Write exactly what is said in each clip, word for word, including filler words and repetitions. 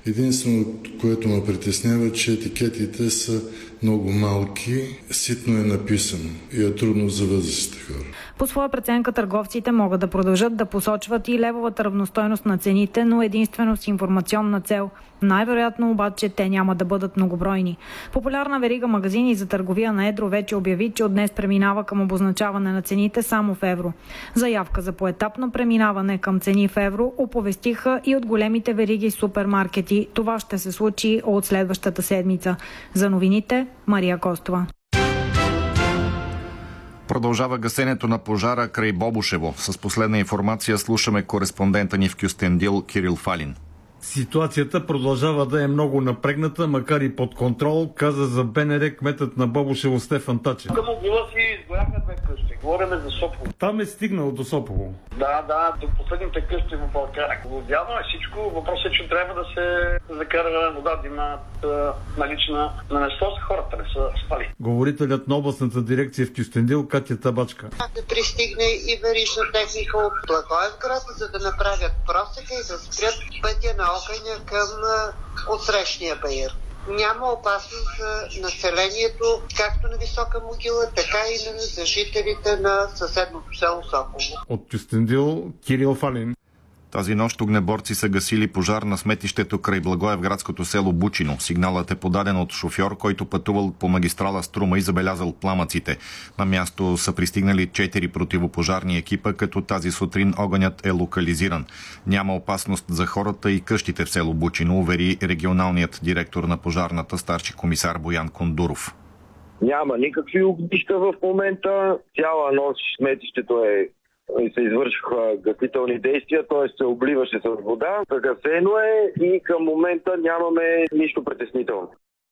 Единствено, което ме притеснява, че етикетите са много малки, ситно е написано и е трудно за възрастните хора. По своя преценка търговците могат да продължат да посочват и левовата равностойност на цените, но единствено с информационна цел. Най-вероятно обаче те няма да бъдат многобройни. Популярна верига магазини за търговия на едро вече обяви, че от днес преминава към обозначаване на цените само в евро. Заявка за поетапно преминаване към цени в евро оповестиха и от големите вериги супермаркети. Това ще се случи от следващата седмица. За новините, Мария Костова. Продължава гасенето на пожара край Бобошево. С последна информация слушаме кореспондента ни в Кюстендил Кирил Фалин. Ситуацията продължава да е много напрегната, макар и под контрол, каза за БНР кметът на Бобошево Стефан Тачев. Към Могила си изгоряха две къщи. Говорим за Сополо. Там е стигнал до Сополо. Да, да, до последните къщи в България. Вярно е всичко. Въпросът е, че трябва да се закара вода, да имат налична. На место са хората, не са спали. Говорителят на областната дирекция в Кюстендил Катя Табачка. Да пристигне и верижна техника от Благоевград, за да направят просека и да спрят пътя на огъня към отсрещния баир. Няма опасност за населението, както на Висока Могила, така и за жителите на съседното село Сополо. От Кюстендил Кирил Фалин. Тази нощ огнеборци са гасили пожар на сметището край Благоевградското село Бучино. Сигналът е подаден от шофьор, който пътувал по магистрала Струма и забелязал пламъците. На място са пристигнали четири противопожарни екипа, като тази сутрин огънят е локализиран. Няма опасност за хората и къщите в село Бучино, увери регионалният директор на пожарната старши комисар Боян Кондуров. Няма никакви огнища в момента. Цяла нощ сметището е и се извършиха гасителни действия, т.е. се обливаше с вода. Загасено е и към момента нямаме нищо притеснително.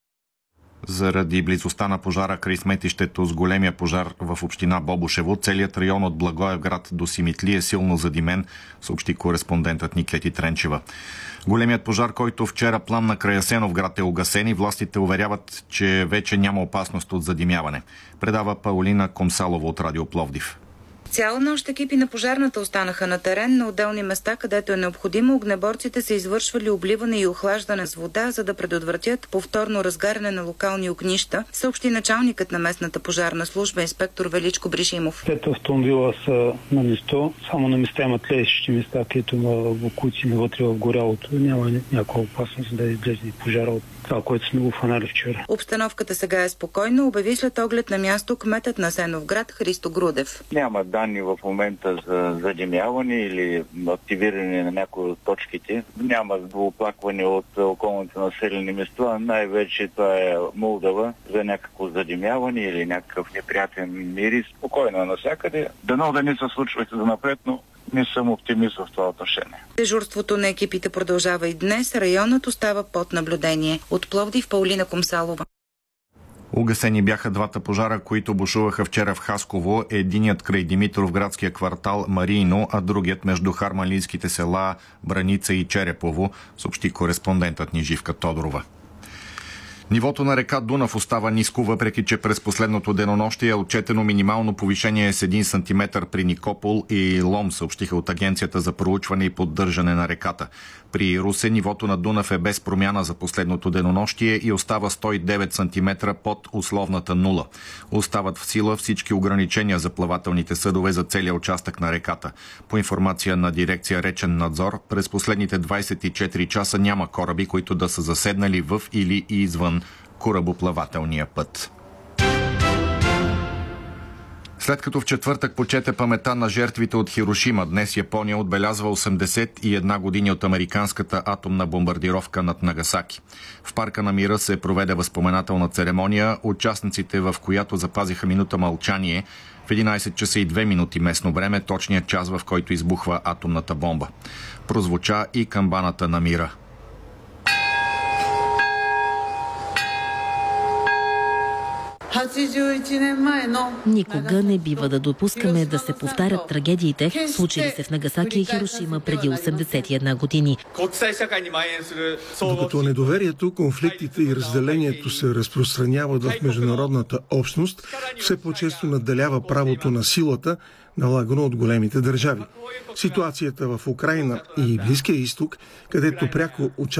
Заради близостта на пожара край сметището с големия пожар в община Бобошево, целият район от Благоевград до Симитли е силно задимен, съобщи кореспондентът ни Кети Тренчева. Големият пожар, който вчера пламна край Асеновград, е угасен и властите уверяват, че вече няма опасност от задимяване. Предава Паулина Комсалова от Радио Пловдив. Цяла нощ екипи на пожарната останаха на терен. На отделни места, където е необходимо, огнеборците са извършвали обливане и охлаждане с вода, за да предотвратят повторно разгаряне на локални огнища, съобщи началникът на местната пожарна служба инспектор Величко Бришимов. Пет автомобила са на место. Само на места има тлеещи места, където има бокуци навътре в горялото. Няма някаква опасност да излезе пожара от това, което сме го фанали вчера. Обстановката сега е спокойна, обяви след оглед на място кметът на Асеновград Христо Грудев. Няма данни в момента за задимяване или активиране на някои от точките. Няма оплакване от околните населени места. Най-вече това е Молдова за някакво задимяване или някакъв неприятен мирис. Спокойно е навсякъде. Дано да не се случва за напред, но не съм оптимист в това отношение. Дежурството на екипите продължава и днес. Районът остава под наблюдение. От Пловдив Паулина Комсалова. Угасени бяха двата пожара, които бушуваха вчера в Хасково. Единият край Димитровградския квартал Марийно, а другият между харманлийските села Браница и Черепово, съобщи кореспондентът ни Живка Тодорова. Нивото на река Дунав остава ниско, въпреки че през последното денонощие е отчетено минимално повишение с един сантиметър при Никопол и Лом, съобщиха от Агенцията за проучване и поддържане на реката. При Русе нивото на Дунав е без промяна за последното денонощие и остава сто и девет сантиметра под условната нула. Остават в сила всички ограничения за плавателните съдове за целия участък на реката. По информация на дирекция Речен надзор, през последните двадесет и четири часа няма кораби, които да са заседнали в или извън корабоплавателния път. След като в четвъртък почете паметта на жертвите от Хирошима, днес Япония отбелязва осемдесет и една години от американската атомна бомбардировка над Нагасаки. В парка на мира се проведе възпоменателна церемония, участниците в която запазиха минута мълчание в единадесет часа и две минути местно време, точният час, в който избухва атомната бомба. Прозвуча и камбаната на мира. Никога не бива да допускаме да се повтарят трагедиите, случили се в Нагасаки и Хирошима преди осемдесет и една години. Докато недоверието, конфликтите и разделението се разпространяват в международната общност, все по-често надделява правото на силата, налагано от големите държави. Ситуацията в Украйна и Близкия изток, където пряко участват